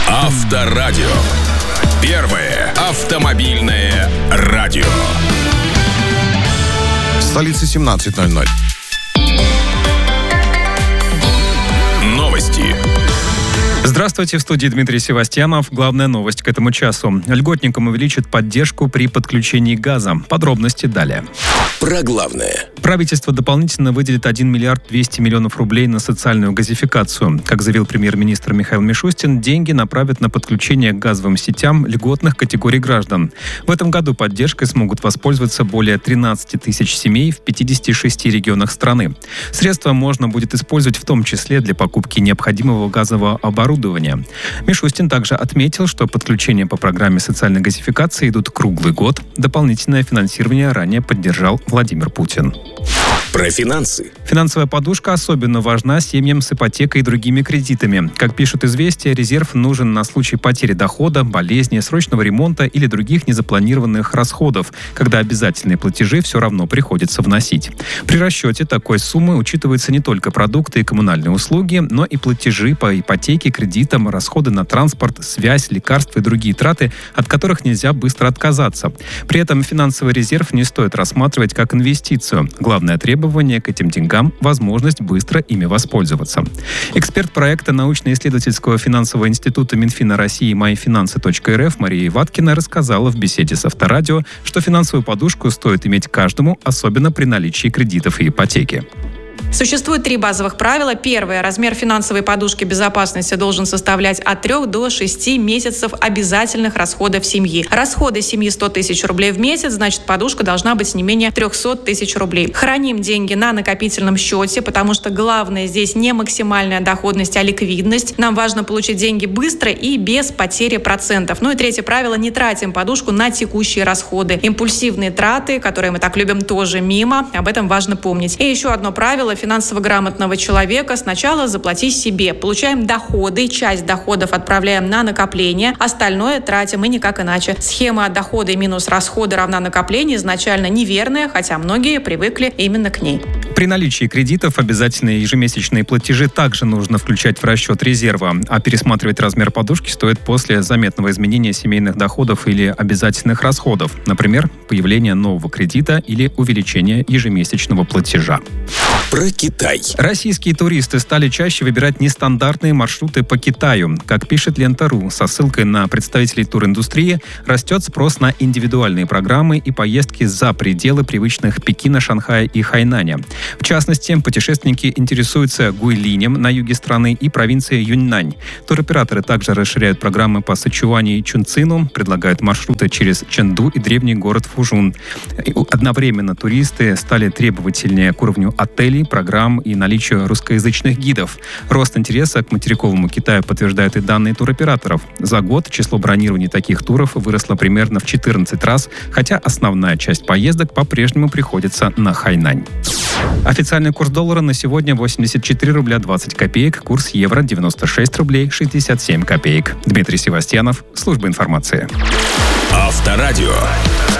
Авторадио. Первое автомобильное радио. В столице 17:00. Новости. Здравствуйте, в студии Дмитрий Севастьянов. Главная новость к этому часу. Льготникам увеличат поддержку при подключении газа. Подробности далее. Про главное. Правительство дополнительно выделит 1 миллиард 200 миллионов рублей на социальную газификацию. Как заявил премьер-министр Михаил Мишустин, деньги направят на подключение к газовым сетям льготных категорий граждан. В этом году поддержкой смогут воспользоваться более 13 тысяч семей в 56 регионах страны. Средства можно будет использовать в том числе для покупки необходимого газового оборудования. Мишустин также отметил, что подключения по программе социальной газификации идут круглый год. Дополнительное финансирование ранее поддержал Владимир Путин. Про финансы. Финансовая подушка особенно важна семьям с ипотекой и другими кредитами. Как пишут «Известия», резерв нужен на случай потери дохода, болезни, срочного ремонта или других незапланированных расходов, когда обязательные платежи все равно приходится вносить. При расчете такой суммы учитываются не только продукты и коммунальные услуги, но и платежи по ипотеке, кредитам, расходы на транспорт, связь, лекарства и другие траты, от которых нельзя быстро отказаться. При этом финансовый резерв не стоит рассматривать как инвестицию. Главное требование к этим деньгам – возможность быстро ими воспользоваться. Эксперт проекта научно-исследовательского финансового института Минфина России «Моифинансы.рф» Мария Ваткина рассказала в беседе с Авторадио, что финансовую подушку стоит иметь каждому, особенно при наличии кредитов и ипотеки. Существует 3 базовых правила. Первое. Размер финансовой подушки безопасности должен составлять от 3 до 6 месяцев обязательных расходов семьи. Расходы семьи 100 тысяч рублей в месяц, значит, подушка должна быть не менее 300 тысяч рублей. Храним деньги на накопительном счете, потому что главное здесь не максимальная доходность, а ликвидность. Нам важно получить деньги быстро и без потери процентов. Ну и третье правило. Не тратим подушку на текущие расходы. Импульсивные траты, которые мы так любим, тоже мимо. Об этом важно помнить. И еще одно правило финансово грамотного человека: сначала заплати себе. Получаем доходы, часть доходов отправляем на накопление, остальное тратим, и никак иначе. Схема дохода минус расходы равна накоплению изначально неверная, хотя многие привыкли именно к ней. При наличии кредитов обязательные ежемесячные платежи также нужно включать в расчет резерва, а пересматривать размер подушки стоит после заметного изменения семейных доходов или обязательных расходов, например, появления нового кредита или увеличения ежемесячного платежа. Про Китай. Российские туристы стали чаще выбирать нестандартные маршруты по Китаю. Как пишет Лента.ру, со ссылкой на представителей туриндустрии, растет спрос на индивидуальные программы и поездки за пределы привычных Пекина, Шанхая и Хайнаня. В частности, путешественники интересуются Гуйлинем на юге страны и провинцией Юньнань. Туроператоры также расширяют программы по Сычуаню и Чунцину, предлагают маршруты через Чэнду и древний город Фужун. Одновременно туристы стали требовательнее к уровню отелей, программ и наличию русскоязычных гидов. Рост интереса к материковому Китаю подтверждают и данные туроператоров. За год число бронирований таких туров выросло примерно в 14 раз, хотя основная часть поездок по-прежнему приходится на Хайнань. Официальный курс доллара на сегодня 84 рубля 20 копеек, курс евро 96 рублей 67 копеек. Дмитрий Севастьянов, служба информации. Авторадио.